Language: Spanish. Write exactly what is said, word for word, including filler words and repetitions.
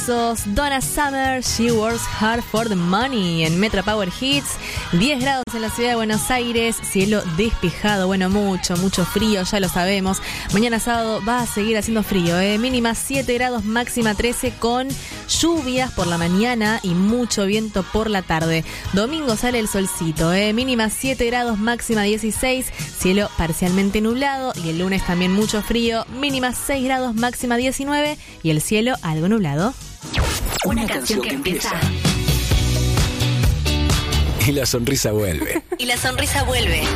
Besos. Donna Summer, She Works Hard for the Money en Metro Power Hits. diez grados en la ciudad de Buenos Aires, cielo despejado, bueno, mucho, mucho frío, ya lo sabemos. Mañana sábado va a seguir haciendo frío, ¿eh? Mínima siete grados, máxima trece, con lluvias por la mañana y mucho viento por la tarde. Domingo sale el solcito, ¿eh? Mínima siete grados, máxima dieciséis, cielo parcialmente nublado, y el lunes también mucho frío, mínima seis grados, máxima diecinueve, y el cielo algo nublado. Una, Una canción, canción que empieza. Y la sonrisa vuelve. Y la sonrisa vuelve.